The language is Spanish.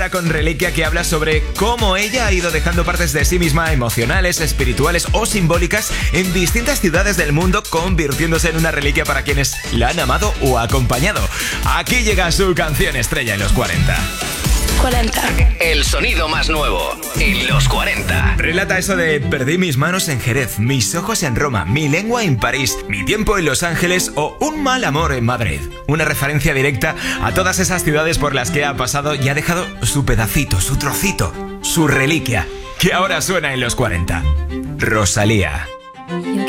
Con Reliquia, que habla sobre cómo ella ha ido dejando partes de sí misma emocionales, espirituales o simbólicas en distintas ciudades del mundo, convirtiéndose en una reliquia para quienes la han amado o acompañado. Aquí llega su canción estrella en los 40. 40. El sonido más nuevo en los 40. Relata eso de: perdí mis manos en Jerez, mis ojos en Roma, mi lengua en París, mi tiempo en Los Ángeles o un mal amor en Madrid. Una referencia directa a todas esas ciudades por las que ha pasado y ha dejado su pedacito, su trocito, su reliquia, que ahora suena en los 40. Rosalía. Yo